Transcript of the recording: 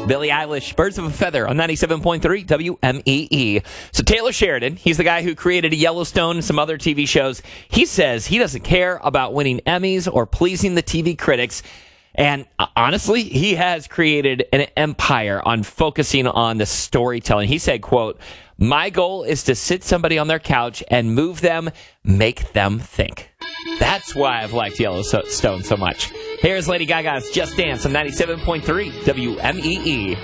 Billie Eilish, Birds of a Feather on 97.3 WMEE. So Taylor Sheridan, he's the guy who created Yellowstone and some other TV shows. He says he doesn't care about winning Emmys or pleasing the TV critics. And honestly, he has created an empire on focusing on the storytelling. He said, quote, "My goal is to sit somebody on their couch and move them, make them think." That's why I've liked Yellowstone so much. Here's Lady Gaga's Just Dance on 97.3 WMEE.